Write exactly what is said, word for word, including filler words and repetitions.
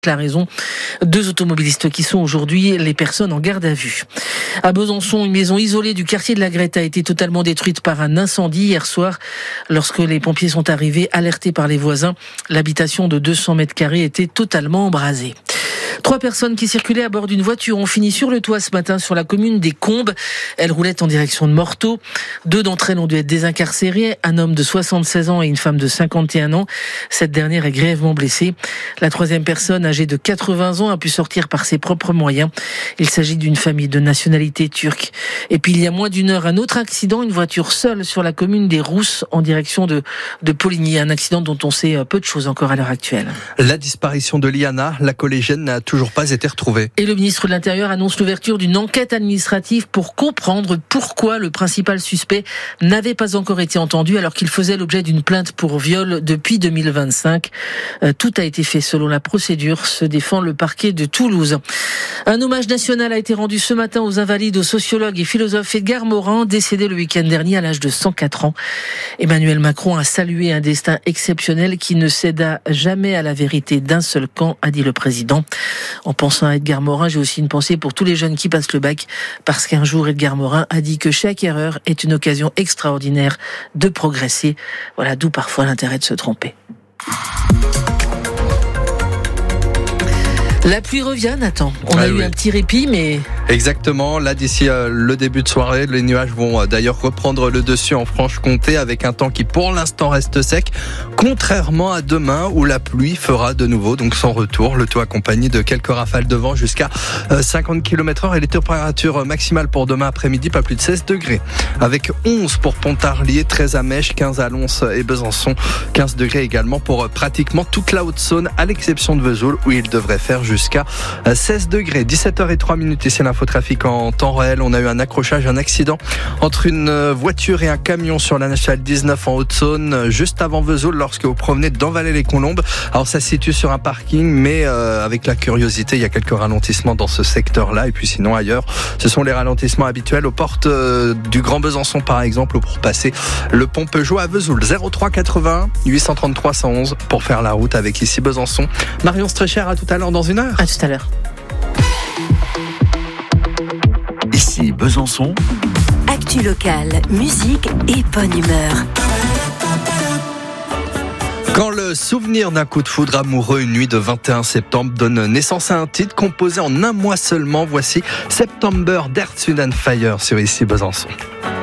La raison, deux automobilistes qui sont aujourd'hui les personnes en garde à vue. À Besançon, une maison isolée du quartier de la Grette a été totalement détruite par un incendie hier soir. Lorsque les pompiers sont arrivés, alertés par les voisins, l'habitation de deux cents mètres carrés était totalement embrasée. Trois personnes qui circulaient à bord d'une voiture ont fini sur le toit ce matin sur la commune des Combes. Elles roulaient en direction de Morteau. Deux d'entre elles ont dû être désincarcérées, un homme de soixante-seize ans et une femme de cinquante et un ans. Cette dernière est grièvement blessée. La troisième personne, âgée de quatre-vingts ans, a pu sortir par ses propres moyens. Il s'agit d'une famille de nationalité turque. Et puis il y a moins d'une heure, un autre accident, une voiture seule sur la commune des Rousses en direction de, de Poligny. Un accident dont on sait peu de choses encore à l'heure actuelle. La disparition de Liana, la collégienne, n'a toujours pas été retrouvée. Et le ministre de l'Intérieur annonce l'ouverture d'une enquête administrative pour comprendre pourquoi le principal suspect n'avait pas encore été entendu alors qu'il faisait l'objet d'une plainte pour viol depuis deux mille vingt-cinq. Euh, tout a été fait selon la procédure, se défend le parquet de Toulouse. Un hommage national a été rendu ce matin aux invalides, au sociologue et philosophe Edgar Morin, décédé le week-end dernier à l'âge de cent quatre ans. Emmanuel Macron a salué un destin exceptionnel qui ne céda jamais à la vérité d'un seul camp, a dit le président. En pensant à Edgar Morin, j'ai aussi une pensée pour tous les jeunes qui passent le bac, parce qu'un jour, Edgar Morin a dit que chaque erreur est une occasion extraordinaire de progresser. Voilà, d'où parfois l'intérêt de se tromper. La pluie revient, Nathan. On ah a oui. eu un petit répit, mais... Exactement. Là, d'ici euh, le début de soirée, les nuages vont euh, d'ailleurs reprendre le dessus en Franche-Comté avec un temps qui, pour l'instant, reste sec. Contrairement à demain, où la pluie fera de nouveau donc son retour. Le tout accompagné de quelques rafales de vent jusqu'à euh, cinquante kilomètres heure. Et les températures maximales pour demain après-midi, pas plus de seize degrés. Avec onze pour Pontarlier, treize à Mèche, quinze à Lons et Besançon. quinze degrés également pour euh, pratiquement toute la Haute-Saône, à l'exception de Vesoul, où il devrait faire jusqu'à seize degrés. dix-sept heures zéro trois minutes, ici l'infotrafic en temps réel. On a eu un accrochage, un accident entre une voiture et un camion sur la nationale dix-neuf en Haute-Saône, juste avant Vesoul, lorsque vous provenez d'Envalais-les-Colombes. Alors ça se situe sur un parking, mais euh, avec la curiosité, il y a quelques ralentissements dans ce secteur-là. Et puis sinon ailleurs, ce sont les ralentissements habituels aux portes euh, du Grand Besançon par exemple, ou pour passer le pont Peugeot à Vesoul. zéro trois quatre-vingts huit cent trente-trois cent onze pour faire la route avec ici Besançon. Marion Strécher, à tout à l'heure dans une heure. À tout à l'heure. Ici Besançon. Actu locale, musique et bonne humeur. Quand le souvenir d'un coup de foudre amoureux une nuit de vingt et un septembre donne naissance à un titre composé en un mois seulement, voici September d'Earth, Wind and Fire sur ici Besançon.